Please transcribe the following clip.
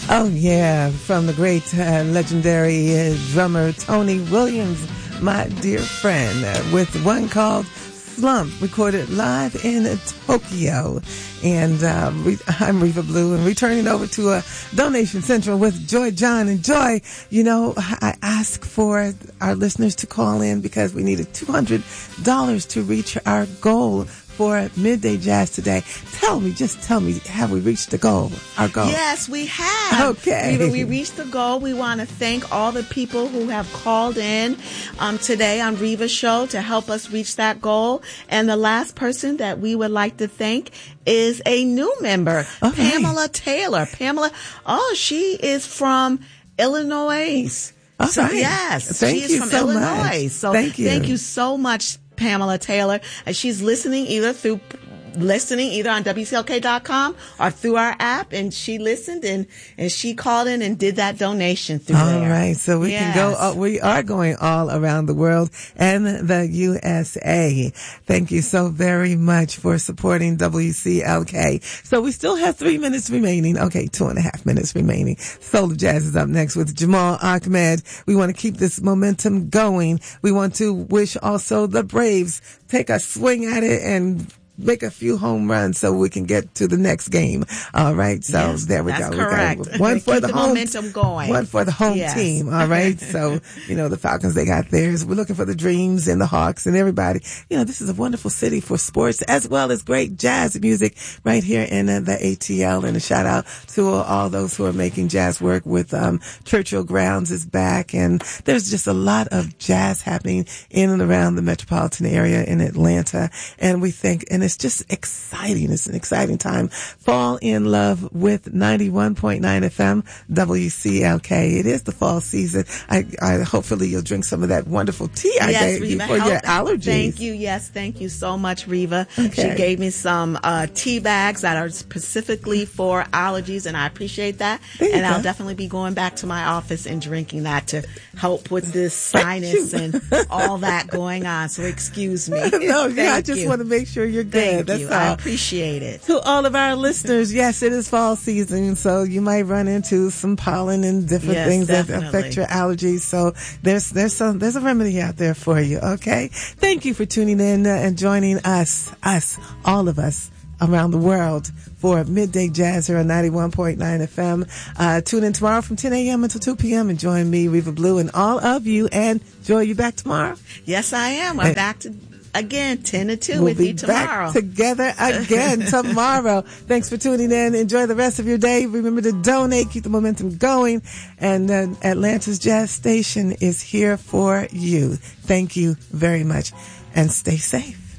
Oh, yeah, from the great legendary drummer Tony Williams, my dear friend, with one called Slump, recorded live in Tokyo. And I'm Reva Blue, and returning over to Donation Central with Joy John. And Joy, you know, I asked for our listeners to call in because we needed $200 to reach our goal for Midday Jazz today. Just tell me, have we reached the goal, our goal? Yes, we have. Okay. We reached the goal. We want to thank all the people who have called in today on Reva's show to help us reach that goal. And the last person that we would like to thank is a new member, Okay. Pamela Taylor. She is from Illinois. All So right. yes, Thank she is you from so Illinois. much. So Thank you so much, Pamela Taylor. And she's listening either on WCLK.com or through our app, and she listened and she called in and did that donation through there. All right, so we can go. We are going all around the world and the USA. Thank you so very much for supporting WCLK. So we still have 3 minutes remaining. Okay, 2.5 minutes remaining. Soul of Jazz is up next with Jamal Ahmed. We want to keep this momentum going. We want to wish also the Braves take a swing at it and make a few home runs so we can get to the next game. All right. So yes, there we that's go. Correct. We got one for keep the home momentum going. One for the home team. All right. So, you know, the Falcons, they got theirs. We're looking for the Dreams and the Hawks and everybody. You know, this is a wonderful city for sports as well as great jazz music right here in the ATL. And a shout out to all those who are making jazz work with Churchill Grounds is back. And there's just a lot of jazz happening in and around the metropolitan area in Atlanta. And we think, and it's just exciting. It's an exciting time. Fall in love with 91.9 FM WCLK. It is the fall season. I hopefully you'll drink some of that wonderful tea I gave you for your allergies. Thank you. Yes, thank you so much, Reva. Okay. She gave me some tea bags that are specifically for allergies, and I appreciate that. And I'll definitely be going back to my office and drinking that to help with this sinus and all that going on. So excuse me. I just want to make sure you're good. Thank you. I appreciate it. To all of our listeners, yes, it is fall season, so you might run into some pollen and different things that affect your allergies. So there's a remedy out there for you. Okay. Thank you for tuning in and joining us, all of us around the world for Midday Jazz here on 91.9 FM. Tune in tomorrow from 10 a.m. until 2 p.m. and join me, Reva Blue, and all of you. And Joy, you back tomorrow? Yes, I am. I'm back again, 10 to 2 with you tomorrow. Back together again tomorrow. Thanks for tuning in. Enjoy the rest of your day. Remember to donate, keep the momentum going. And Atlanta's Jazz Station is here for you. Thank you very much. And stay safe.